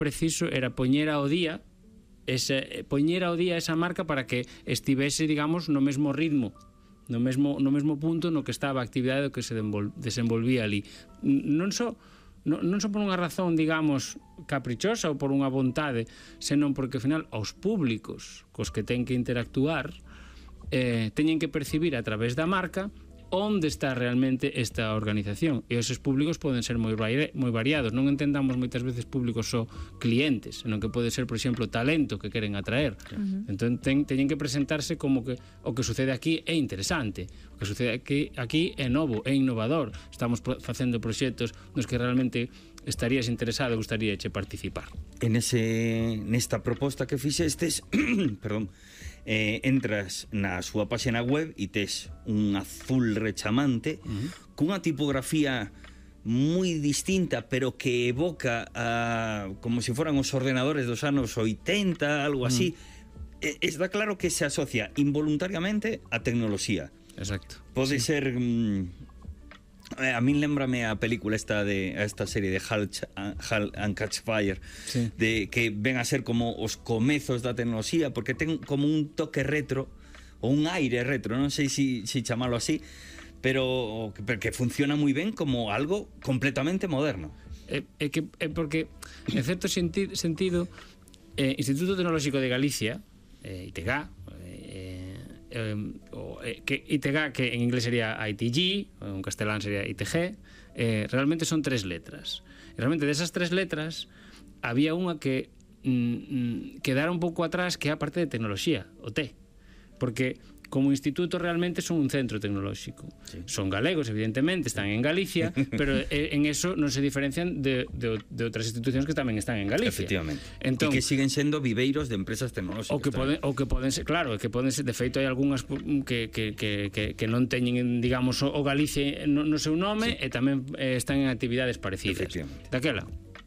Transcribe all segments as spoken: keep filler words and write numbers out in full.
preciso era poñer ao día ese, poñer ao día esa marca para que estivese, digamos, no mesmo ritmo, no mesmo, no mesmo punto no que estaba a actividade que se desenvolvía ali. Non só non, non só por unha razón, digamos, caprichosa ou por unha vontade, senón porque, ao final, aos públicos cos que ten que interactuar eh, teñen que percibir a través da marca onde está realmente esta organización, e esos públicos poden ser moi, vari moi variados. Non entendamos moitas veces públicos só clientes, senón que pode ser, por exemplo, talento que queren atraer. Uh-huh. Entón ten, teñen que presentarse como que o que sucede aquí é interesante, o que sucede aquí, aquí é novo, é innovador, estamos pro facendo proxectos nos que realmente estarías interesado e gustaríache participar. En ese, nesta proposta que fixestes, perdón, Eh, entras na súa página web e tes un azul rechamante, uh-huh, cunha tipografía moi distinta, pero que evoca a, como se foran os ordenadores dos anos oitenta, algo así. Uh-huh. eh, está claro que se asocia involuntariamente a tecnoloxía. Exacto. Pode sí. ser... Mm, a min lembrame a película esta de a esta serie de Halt, Halt and Catch Fire, sí, de que ven a ser como os comezos da tecnoloxía, porque ten como un toque retro ou un aire retro, non sei se si, si chamalo así, pero que, que funciona moi ben como algo completamente moderno. É, é que é porque en certo senti sentido eh, Instituto Tecnolóxico de Galicia, eh, I T G A, eh, Eh, o, eh, que I T G A, que en inglés sería I T G, en castelán sería I T G, eh, realmente son tres letras. E realmente desas tres letras había unha que mm, quedara un pouco atrás, que é a parte de tecnoloxía, o T, porque como instituto realmente son un centro tecnolóxico. Sí. Son galegos, evidentemente, están en Galicia, pero en eso non se diferencian de, de, de outras institucións que tamén están en Galicia. Efectivamente. Entón, e que siguen sendo viveiros de empresas tecnolóxicas. O que poden, o que poden ser, claro, que poden ser, de feito hai algunhas que, que, que, que, que non teñen, digamos, o Galicia no, no seu nome, sí, e tamén eh, están en actividades parecidas. Daquela,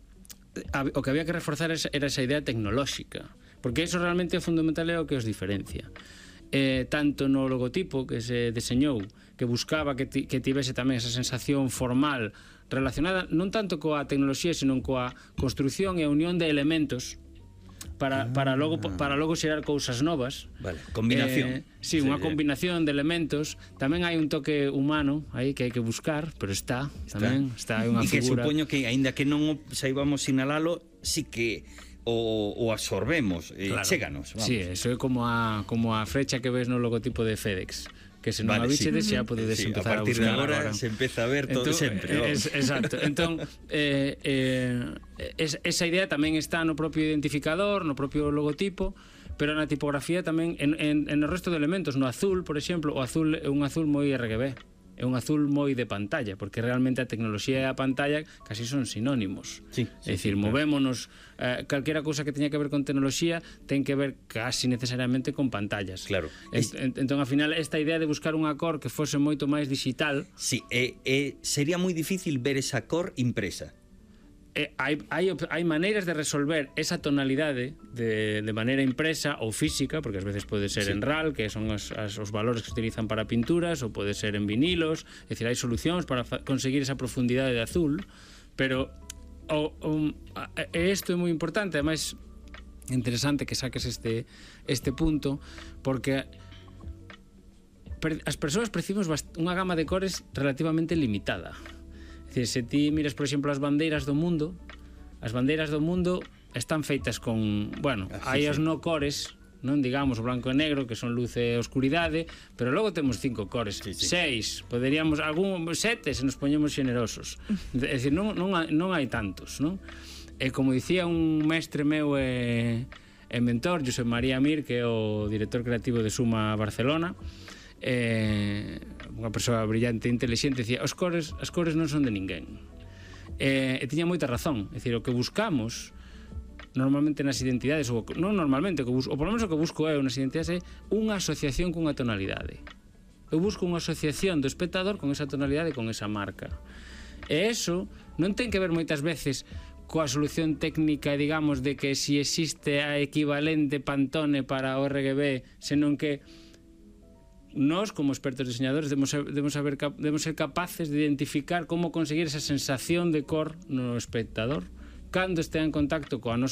o que había que reforzar era esa idea tecnolóxica, porque eso realmente é fundamental, é o que os diferencia. Eh, tanto no logotipo que se deseñou, que buscaba que, ti, que tivese tamén esa sensación formal relacionada non tanto coa tecnoloxía, senón coa construción e a unión de elementos para, ah. para, logo, para logo xerar cousas novas. Vale, combinación. Eh, sí, unha combinación de elementos. Tamén hai un toque humano aí que hai que buscar, pero está, está. tamén está hai unha e que figura. Supoño que, aínda que non saibamos sinalalo, sí que o, o absorbemos, eh, claro, chéganos, vamos. Sí, eso é como a, como a frecha que ves no logotipo de FedEx, que se non vale, a bichedes sí, xa podedes sí, empezar a, partir a buscar. de agora, agora se empeza a ver todo entón, sempre. Es, exacto. Entón, eh, eh, es, esa idea tamén está no propio identificador, no propio logotipo, pero na tipografía tamén, en, en, en o resto de elementos, no azul, por exemplo, o azul é un azul moi R G B. É un azul moi de pantalla, porque realmente a tecnoloxía e a pantalla casi son sinónimos. Sí, é sí, dicir, sí, movémonos, eh, calquera cousa que teña que ver con tecnoloxía ten que ver casi necesariamente con pantallas. Claro. Es, en, entón, ao final, esta idea de buscar unha cor que fose moito máis digital... Sí, e, e sería moi difícil ver esa cor impresa. Eh, hai, hai, hai maneiras de resolver esa tonalidade de, de maneira impresa ou física, porque ás veces pode ser sí, en R A L, que son as, as, os valores que se utilizan para pinturas, ou pode ser en vinilos, é dicir, hai solucións para conseguir esa profundidade de azul, pero o, o, isto é moi importante, ademais interesante que saques este, este punto, porque as persoas percibimos unha gama de cores relativamente limitada. Se ti miras, por exemplo, as bandeiras do mundo, as bandeiras do mundo están feitas con, bueno, hai as no cores, non digamos o blanco e negro, que son luz e oscuridade, pero logo temos cinco cores, sí, sí, seis, poderíamos algún sete se nos poñemos xenerosos. É dicir, non, non, hai, non hai tantos, non? E como dicía un mestre meu e, e mentor, Josep María Mir, que é o director creativo de Suma Barcelona, eh, unha persoa brillante e inteligente, dicía, os cores, as cores non son de ninguén, eh, e tiña moita razón. É dicir, o que buscamos normalmente nas identidades, ou non normalmente, o, que busco, ou por lo menos o que busco eu nas identidades, é unha asociación cunha tonalidade. Eu busco unha asociación do espectador con esa tonalidade, con esa marca, e eso non ten que ver moitas veces coa solución técnica, digamos, de que si existe a equivalente Pantone para o R G B, senón que nós, como expertos diseñadores, debemos, debemos, saber, debemos ser capaces de identificar como conseguir esa sensación de cor no espectador cando estea en contacto coa nosa